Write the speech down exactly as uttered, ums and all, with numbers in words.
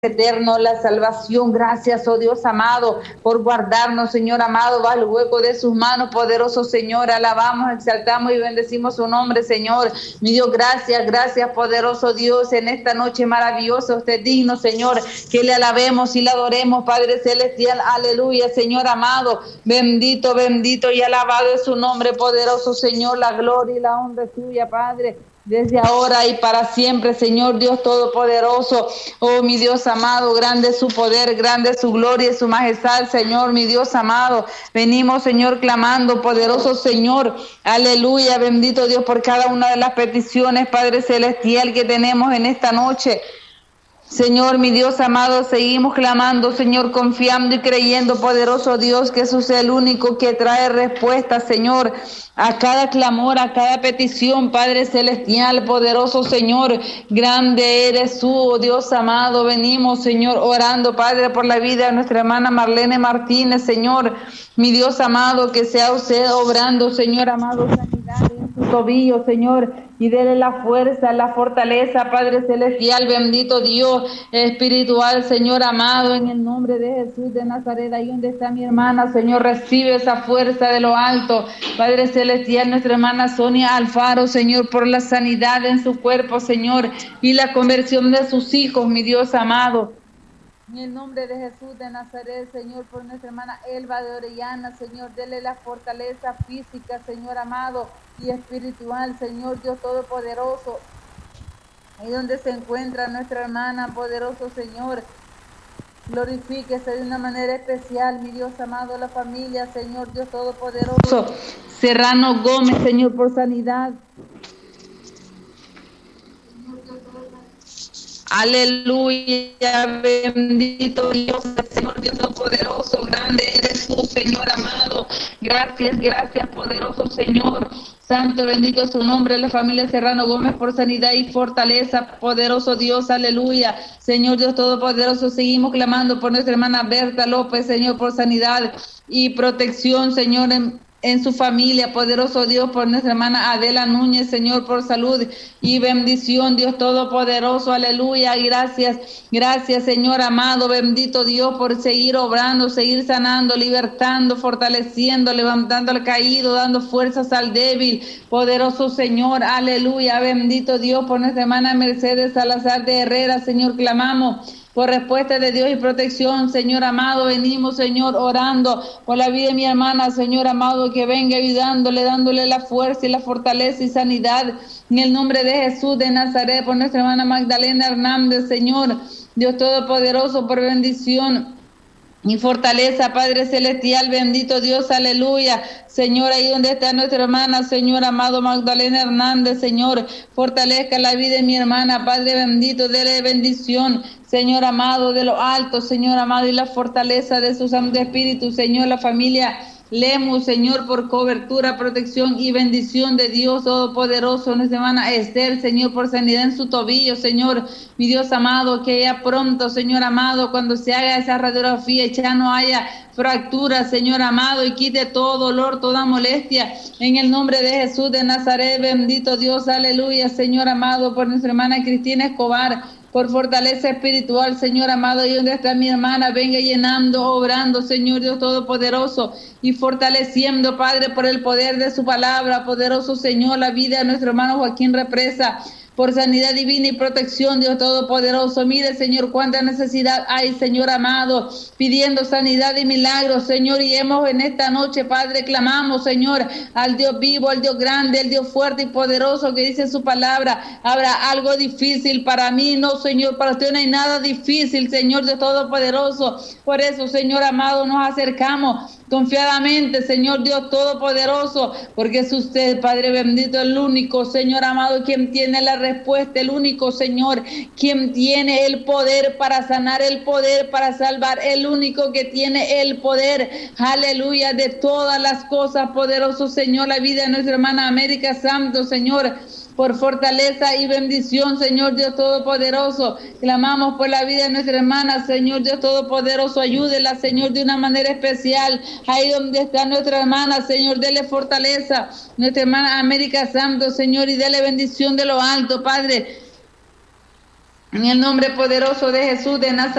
eterno, la salvación. Gracias, oh Dios amado, por guardarnos, Señor amado, bajo el hueco de sus manos, poderoso Señor. Alabamos, exaltamos y bendecimos su nombre, Señor. Mi Dios, gracias, gracias, poderoso Dios, en esta noche maravillosa. Usted digno, Señor, que le alabemos y le adoremos, Padre celestial. Aleluya, Señor amado. Bendito, bendito y alabado es su nombre, poderoso Señor. La gloria y la honra es tuya, Padre, desde ahora y para siempre, Señor Dios Todopoderoso. Oh, mi Dios amado, grande es su poder, grande es su gloria y su majestad, Señor, mi Dios amado. Venimos, Señor, clamando, poderoso Señor. Aleluya, bendito Dios, por cada una de las peticiones, Padre celestial, que tenemos en esta noche. Señor, mi Dios amado, seguimos clamando, Señor, confiando y creyendo, poderoso Dios, que Jesús es el único que trae respuesta, Señor, a cada clamor, a cada petición, Padre celestial, poderoso Señor. Grande eres tú, oh Dios amado. Venimos, Señor, orando, Padre, por la vida de nuestra hermana Marlene Martínez, Señor, mi Dios amado, que sea usted obrando, Señor amado, sanidad en su tobillo, Señor, y dele la fuerza, la fortaleza, Padre celestial, bendito Dios espiritual, Señor amado, en el nombre de Jesús de Nazaret. Ahí donde está mi hermana, Señor, recibe esa fuerza de lo alto, Padre celestial. Nuestra hermana Sonia Alfaro, Señor, por la sanidad en su cuerpo, Señor, y la conversión de sus hijos, mi Dios amado. En el nombre de Jesús de Nazaret, Señor, por nuestra hermana Elba de Orellana, Señor, dele la fortaleza física, Señor amado, y espiritual, Señor Dios Todopoderoso. Ahí donde se encuentra nuestra hermana, poderoso Señor, glorifíquese de una manera especial, mi Dios amado, la familia, Señor Dios Todopoderoso. Serrano Gómez, Señor, por sanidad. Aleluya, bendito Dios, Señor Dios Todopoderoso, grande eres tú, Señor amado. Gracias, gracias, poderoso Señor. Santo, bendito es su nombre, la familia Serrano Gómez, por sanidad y fortaleza, poderoso Dios, aleluya. Señor Dios Todopoderoso, seguimos clamando por nuestra hermana Berta López, Señor, por sanidad y protección, Señor, en en su familia, poderoso Dios, por nuestra hermana Adela Núñez, Señor, por salud y bendición, Dios Todopoderoso, aleluya, y gracias, gracias, Señor amado, bendito Dios, por seguir obrando, seguir sanando, libertando, fortaleciendo, levantando al caído, dando fuerzas al débil, poderoso Señor, aleluya, bendito Dios, por nuestra hermana Mercedes Salazar de Herrera, Señor, clamamos por respuesta de Dios y protección, Señor amado. Venimos, Señor, orando por la vida de mi hermana, Señor amado, que venga ayudándole, dándole la fuerza y la fortaleza y sanidad en el nombre de Jesús de Nazaret, por nuestra hermana Magdalena Hernández, Señor, Dios Todopoderoso, por bendición y fortaleza, Padre celestial, bendito Dios, aleluya. Señor, ahí donde está nuestra hermana, Señor amado, Magdalena Hernández, Señor, fortalezca la vida de mi hermana, Padre bendito, dele bendición, Señor amado, de lo alto, Señor amado, y la fortaleza de su Santo Espíritu, Señor, la familia Lemus, Señor, por cobertura, protección y bendición de Dios Todopoderoso. Nuestra hermana Esther, Señor, por sanidad en su tobillo, Señor, mi Dios amado, que ella pronto, Señor amado, cuando se haga esa radiografía, ya no haya fractura, Señor amado, y quite todo dolor, toda molestia, en el nombre de Jesús de Nazaret, bendito Dios, aleluya, Señor amado, por nuestra hermana Cristina Escobar, por fortaleza espiritual, Señor amado, y donde está mi hermana, venga llenando, obrando, Señor Dios Todopoderoso, y fortaleciendo, Padre, por el poder de su palabra, poderoso Señor, la vida de nuestro hermano Joaquín Represa, por sanidad divina y protección, Dios Todopoderoso. Mire, Señor, cuánta necesidad hay, Señor amado, pidiendo sanidad y milagros, Señor, y hemos en esta noche, Padre, clamamos, Señor, al Dios vivo, al Dios grande, al Dios fuerte y poderoso, que dice su palabra. Habrá algo difícil para mí, no, Señor, para usted no hay nada difícil, Señor Dios Todopoderoso. Por eso, Señor amado, nos acercamos confiadamente, Señor Dios Todopoderoso, porque es usted, Padre bendito, el único, Señor amado, quien tiene la respuesta, el único, Señor, quien tiene el poder para sanar, el poder para salvar, el único que tiene el poder, aleluya, de todas las cosas, poderoso Señor, la vida de nuestra hermana América Santo, Señor, por fortaleza y bendición, Señor Dios Todopoderoso. Clamamos por la vida de nuestra hermana, Señor Dios Todopoderoso, ayúdela, Señor, de una manera especial, ahí donde está nuestra hermana, Señor, dele fortaleza, nuestra hermana América Santo, Señor, y dele bendición de lo alto, Padre. En el nombre poderoso de Jesús de Nazaret.